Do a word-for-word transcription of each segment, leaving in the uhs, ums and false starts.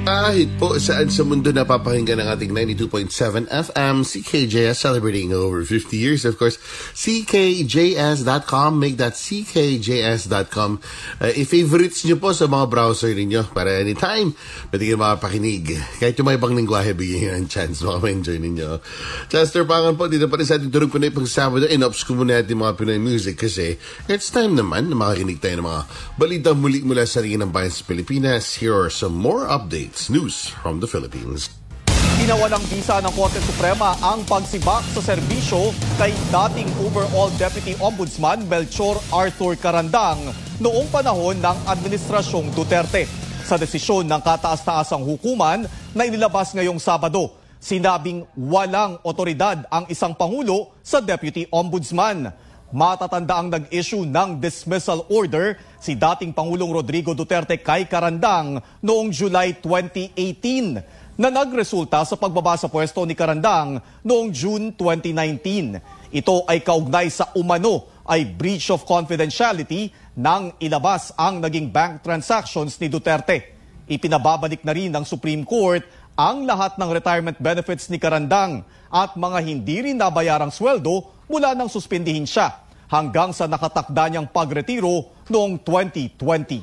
Kahit po saan sa mundo napapakinggan ng ating ninety-two point seven F M, C K J S celebrating over fifty years. Of course, C K J S dot com. Make that C K J S dot com. Uh, i-favorites nyo po sa mga browser ninyo para anytime pwede kayo makapakinig. Kahit yung mga ibang lingwahe, bigyan nyo ng chance maka-enjoy ninyo. Chester Pangan po, dito pa rin sa ating turog Pinoy pang Sabado. Inops ko muna natin mga Pinoy music kasi it's time naman na makakinig tayo ng mga balita muli mula sa ringin ng bayan sa Pilipinas. Here are some more updates. News from the Philippines. Ginawalang bisa ng Korte Suprema ang pagsibak sa serbisyo kay dating overall Deputy Ombudsman Melchor Arthur Carandang noong panahon ng Administrasyong Duterte. Sa desisyon ng kataas-taasang hukuman na inilabas ngayong Sabado, sinabing walang otoridad ang isang Pangulo sa Deputy Ombudsman. Matatanda ang nag-issue ng dismissal order si dating Pangulong Rodrigo Duterte kay Carandang noong July twenty eighteen na nagresulta sa pagbaba sa pwesto ni Carandang noong June twenty nineteen. Ito ay kaugnay sa umano ay breach of confidentiality nang ilabas ang naging bank transactions ni Duterte. Ipinababalik na rin ng Supreme Court ang lahat ng retirement benefits ni Carandang at mga hindi rin nabayarang sweldo mula nang suspindihin siya hanggang sa nakatakda niyang pagretiro noong twenty twenty.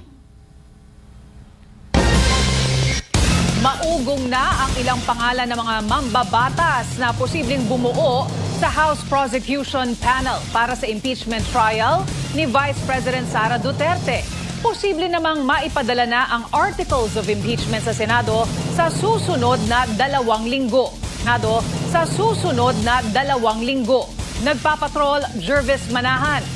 Maugong na ang ilang pangalan ng mga mambabatas na posibleng bumuo sa House Prosecution Panel para sa impeachment trial ni Vice President Sara Duterte. Posible namang maipadala na ang articles of impeachment sa Senado sa susunod na dalawang linggo. Senado sa susunod na dalawang linggo. Nagpapatrol, Jervis Manahan.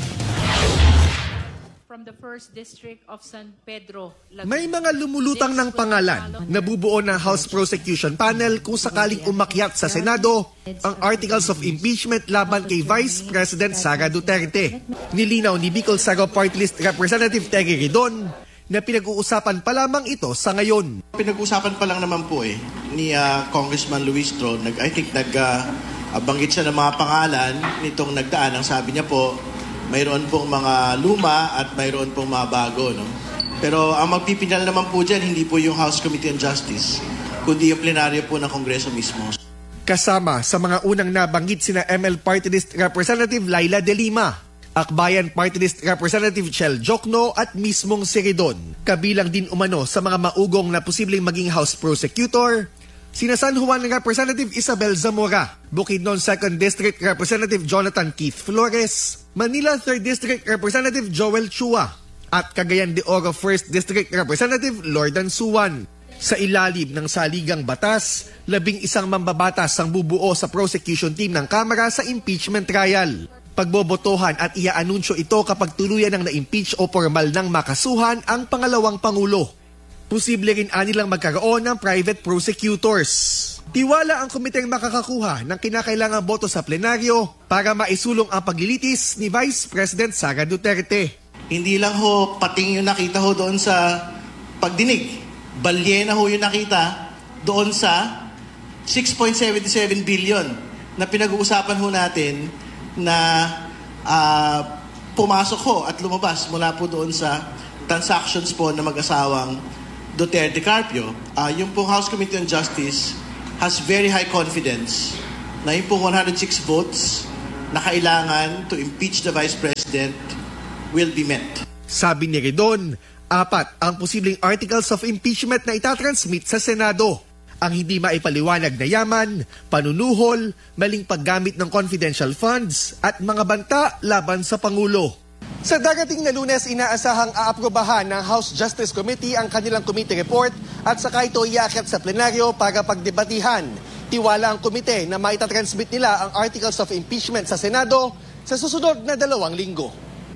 From the first District of San Pedro, Laguna. May mga lumulutang ng pangalan na bubuo ng House Prosecution Panel kung sakaling umakyat sa Senado ang Articles of Impeachment laban kay Vice President Sara Duterte. Nilinaw ni Bicol Saro Party List Representative Terry Ridon na pinag-uusapan pa lamang ito sa ngayon. Pinag-uusapan pa lang naman po eh ni uh, Congressman Luis Tro. Nag, I think nag... Uh, Uh, banggit siya ng mga pangalan nitong nagdaan. Ang sabi niya po, mayroon pong mga luma at mayroon pong mga bago. No? Pero ang magpipinal naman po dyan, hindi po yung House Committee on Justice, kundi yung plenaryo po ng Kongreso mismo. Kasama sa mga unang nabanggit sina M L Party List Representative Laila De Lima, Akbayan Party List Representative Chel Jokno at mismong si Ridon. Kabilang din umano sa mga maugong na posibleng maging House Prosecutor, sina San Juan Representative Isabel Zamora, Bukidnon second District Representative Jonathan Keith Flores, Manila third District Representative Joel Chua, at Cagayan de Oro first District Representative Lordan Suwan. Sa ilalim ng saligang batas, labing isang mambabatas ang bubuo sa prosecution team ng Kamara sa impeachment trial. Pagbobotohan at iaanunsyo ito kapag tuluyan ng na-impeach o formal ng makasuhan ang pangalawang Pangulo. Posible rin anilang magkaroon ng private prosecutors. Tiwala ang komiteng makakakuha ng kinakailangang boto sa plenaryo para maisulong ang paglilitis ni Vice President Sara Duterte. Hindi lang ho pating yung nakita ho doon sa pagdinig. Balye na ho yung nakita doon sa six point seven seven billion na pinag-uusapan ho natin na uh, pumasok ho at lumabas mula po doon sa transactions po na mag-asawang Duterte Carpio. Uh, yung pong House Committee on Justice has very high confidence na yung pong one hundred six votes na kailangan to impeach the Vice President will be met. Sabi ni Ridon, apat ang posibleng articles of impeachment na itatransmit sa Senado. Ang hindi maipaliwanag na yaman, panunuhol, maling paggamit ng confidential funds at mga banta laban sa Pangulo. Sa darating na Lunes, inaasahang aaprobahan ng House Justice Committee ang kanilang committee report at saka ito iakyat sa plenaryo para pagdebatihan. Tiwala ang komite na maitatransmit nila ang articles of impeachment sa Senado sa susunod na dalawang linggo.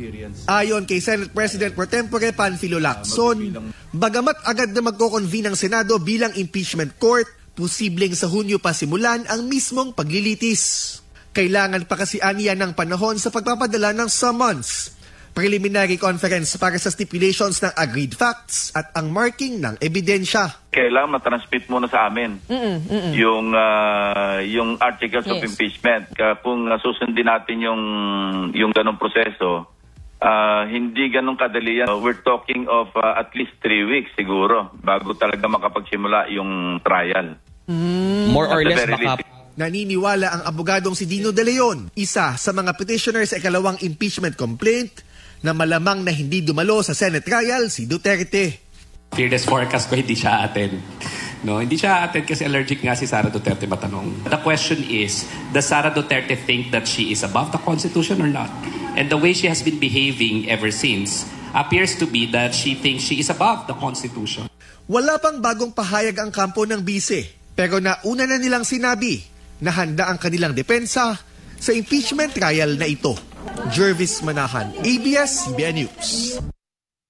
Ayon kay Senate President Pro Tempore Panfilo Lacson, bagamat agad na magko-convene ang Senado bilang impeachment court, posibleng sa Hunyo pa simulan ang mismong paglilitis. Kailangan pa kasi aniya ng panahon sa pagpapadala ng summons, preliminary conference para sa stipulations ng agreed facts at ang marking ng ebidensya. Kailangan matransmit muna sa amin mm-mm, mm-mm. yung uh, yung articles yes. of impeachment. Kaya kung uh, susundin natin yung yung ganong proseso, Ah, hindi ganun kadali yan. We're talking of uh, at least three weeks siguro bago talaga makapagsimula yung trial. More or At the less very baka... least. Naniniwala ang abogadong si Dino De Leon, isa sa mga petitioner sa ikalawang impeachment complaint, na malamang na hindi dumalo sa Senate trial si Duterte. Fearless forecast ko, hindi siya attend. No, hindi siya attend kasi allergic nga si Sara Duterte matanong. The question is, does Sara Duterte think that she is above the Constitution or not? And the way she has been behaving ever since appears to be that she thinks she is above the Constitution. Wala pang bagong pahayag ang kampo ng bise, pero nauna na nilang sinabi na handa ang kanilang depensa sa impeachment trial na ito. Jervis Manahan, A B S C B N News.